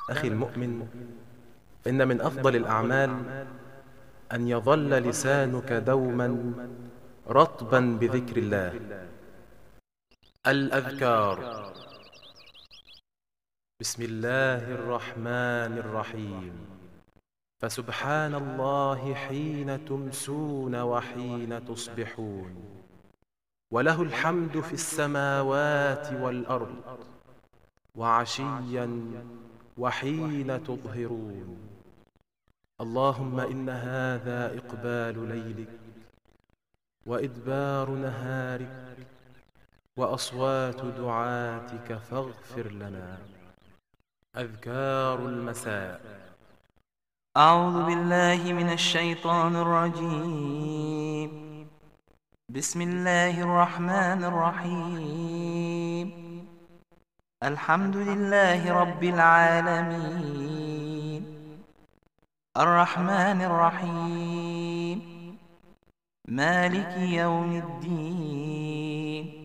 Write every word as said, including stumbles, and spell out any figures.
أخي المؤمن، إن من أفضل الأعمال أن يظل لسانك دوما رطبا بذكر الله. الأذكار: بسم الله الرحمن الرحيم. فسبحان الله حين تمسون وحين تصبحون، وله الحمد في السماوات والأرض، وعشيا وحين تظهرون. اللهم إن هذا إقبال ليلك وإدبار نهارك وأصوات دعاتك فاغفر لنا. أذكار المساء: أعوذ بالله من الشيطان الرجيم. بسم الله الرحمن الرحيم. الحمد لله رب العالمين، الرحمن الرحيم، مالك يوم الدين.